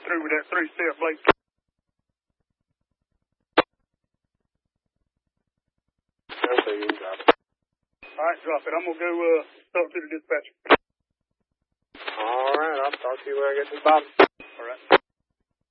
through with that 3-step, Blake. Okay, you can drop it. All right, drop it. I'm going to go talk to the dispatcher. All right, I'll talk to you when I get to the bottom.